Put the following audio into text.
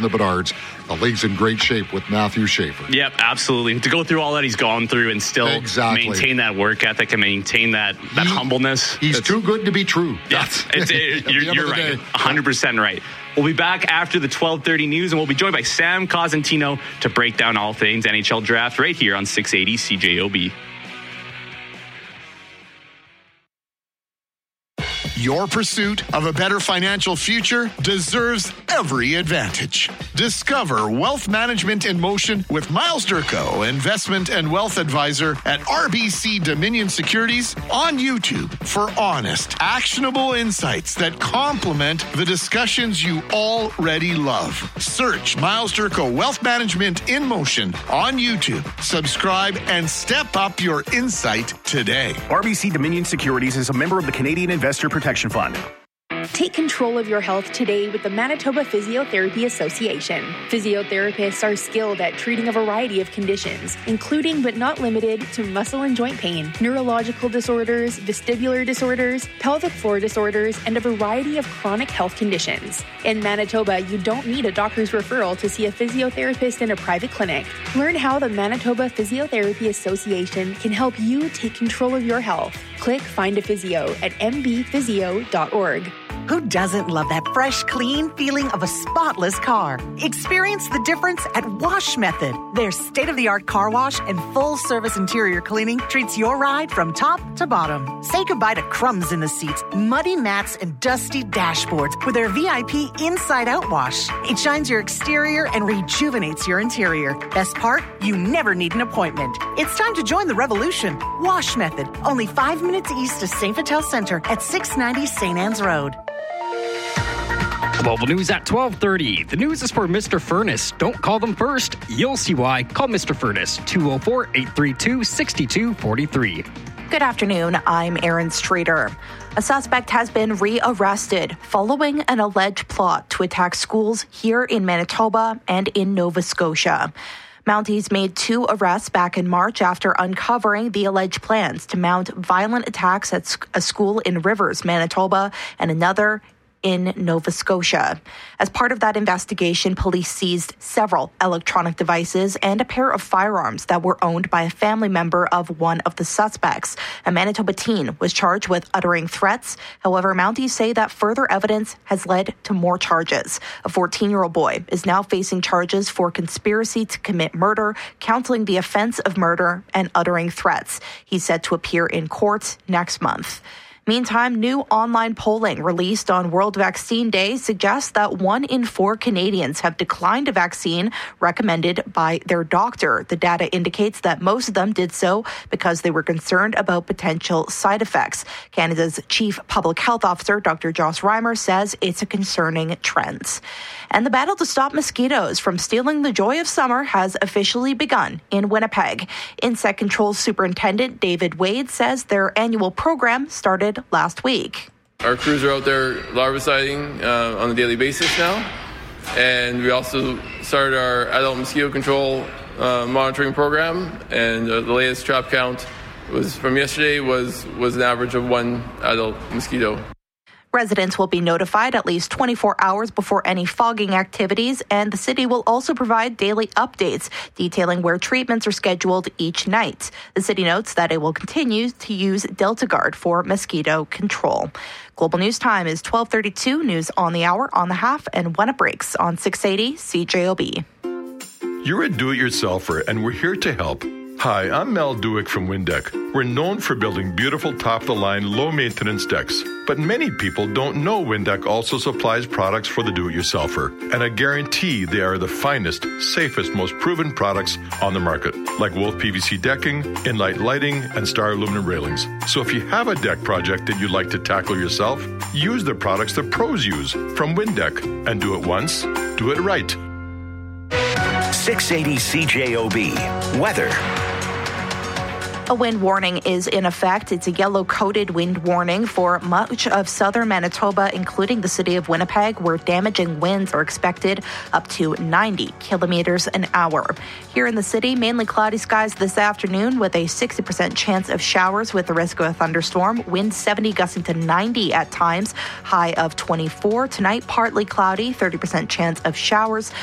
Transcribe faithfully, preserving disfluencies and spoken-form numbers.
the Bedards. The league's in great shape with Matthew Schaefer. Yep, absolutely. To go through all that he's gone through and still exactly. maintain that work ethic and maintain that, that he, humbleness. He's too good to be true. Yeah, it's, it, you're, you're right. one hundred percent right. We'll be back after the twelve thirty news, and we'll be joined by Sam Cosentino to break down all things N H L draft right here on six eighty C J O B. Your pursuit of a better financial future deserves every advantage. Discover Wealth Management in Motion with Miles Durko, investment and wealth advisor at R B C Dominion Securities, on YouTube for honest, actionable insights that complement the discussions you already love. Search Miles Durko Wealth Management in Motion on YouTube. Subscribe and step up your insight today. R B C Dominion Securities is a member of the Canadian Investor Protection Fund. Take control of your health today with the Manitoba Physiotherapy Association. Physiotherapists are skilled at treating a variety of conditions, including but not limited to muscle and joint pain, neurological disorders, vestibular disorders, pelvic floor disorders, and a variety of chronic health conditions. In Manitoba, you don't need a doctor's referral to see a physiotherapist in a private clinic. Learn how the Manitoba Physiotherapy Association can help you take control of your health. Click Find a Physio at m b physio dot org. Who doesn't love that fresh, clean feeling of a spotless car? Experience the difference at Wash Method. Their state-of-the-art car wash and full-service interior cleaning treats your ride from top to bottom. Say goodbye to crumbs in the seats, muddy mats, and dusty dashboards with their V I P inside-out wash. It shines your exterior and rejuvenates your interior. Best part? You never need an appointment. It's time to join the revolution. Wash Method, only five minutes east of Saint Vital Centre at six ninety Saint Anne's Road. Global News at twelve thirty. The news is for Mister Furnace. Don't call them first. You'll see why. Call Mister Furnace, two oh four, eight three two, six two four three. Good afternoon. I'm Erin Streeter. A suspect has been rearrested following an alleged plot to attack schools here in Manitoba and in Nova Scotia. Mounties made two arrests back in March after uncovering the alleged plans to mount violent attacks at a school in Rivers, Manitoba, and another in Nova Scotia. As part of that investigation, police seized several electronic devices and a pair of firearms that were owned by a family member of one of the suspects. A Manitoba teen was charged with uttering threats. However, Mounties say that further evidence has led to more charges. A fourteen-year-old boy is now facing charges for conspiracy to commit murder, counseling the offense of murder, and uttering threats. He's set to appear in court next month. Meantime, new online polling released on World Vaccine Day suggests that one in four Canadians have declined a vaccine recommended by their doctor. The data indicates that most of them did so because they were concerned about potential side effects. Canada's Chief Public Health Officer, Doctor Joss Reimer, says it's a concerning trend. And the battle to stop mosquitoes from stealing the joy of summer has officially begun in Winnipeg. Insect Control Superintendent David Wade says their annual program started last week. Our crews are out there larviciding uh, on a daily basis now, and we also started our adult mosquito control uh, monitoring program, and uh, the latest trap count was from yesterday was, was an average of one adult mosquito. Residents will be notified at least twenty-four hours before any fogging activities, and the city will also provide daily updates detailing where treatments are scheduled each night. The city notes that it will continue to use Delta Guard for mosquito control. Global News Time is twelve thirty-two. News on the hour, on the half, and when it breaks on six eighty C J O B. You're a do-it-yourselfer, and we're here to help. Hi, I'm Mel Duick from Windeck. We're known for building beautiful top-of-the-line, low-maintenance decks. But many people don't know Windeck also supplies products for the do-it-yourselfer. And I guarantee they are the finest, safest, most proven products on the market, like Wolf P V C decking, Inlight lighting, and Star aluminum railings. So if you have a deck project that you'd like to tackle yourself, use the products the pros use from Windeck. And do it once, do it right. six eighty C J O B. Weather. A wind warning is in effect. It's a yellow-coated wind warning for much of southern Manitoba, including the city of Winnipeg, where damaging winds are expected up to ninety kilometers an hour. Here in the city, mainly cloudy skies this afternoon with a sixty percent chance of showers with the risk of a thunderstorm. Wind seventy gusting to ninety at times, high of twenty-four. Tonight, partly cloudy, thirty percent chance of showers.